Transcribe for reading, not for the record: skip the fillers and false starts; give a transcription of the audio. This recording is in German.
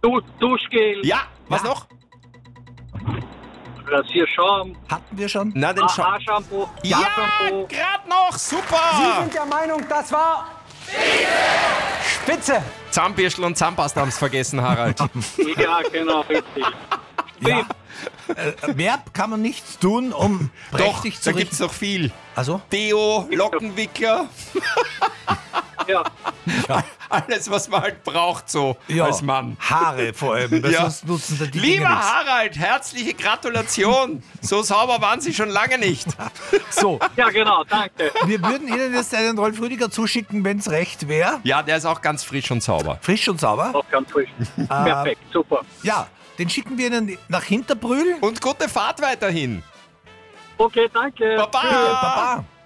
Duschgel, Ja, was Ja. noch? Rasierschaum, Hatten wir schon? Na, den Haarshampoo, Ja, Haarshampoo. gerade noch, Sie super! sind der Meinung, das war Spitze. Zahnbürstel und Zahnpasta haben es vergessen, Harald. Ja, genau, richtig. Ja. Mehr kann man nichts tun, um Doch, prächtig zu da gibt's noch viel. Also? Deo, Lockenwickler, Ja, alles, was man halt braucht so als Mann. Haare vor allem. Weil Ja. sonst nutzen da die Lieber Dinge nichts. Harald, herzliche Gratulation. So sauber waren Sie schon lange nicht. So, ja, genau, danke. wir würden Ihnen jetzt einen Rolf Rüdiger zuschicken, wenn es recht wäre. Ja, der ist auch ganz frisch und sauber. Frisch und sauber. Auch ganz frisch. Perfekt, super. Ja, den schicken wir Ihnen nach Hinterbrühl. Und gute Fahrt weiterhin. Okay, danke. Baba. Baba.